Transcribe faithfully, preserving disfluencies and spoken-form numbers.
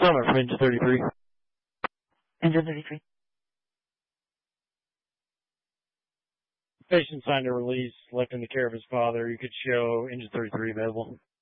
Summit from Engine thirty-three. Engine thirty-three. Patient signed a release, left in the care of his father. You could show Engine thirty-three available.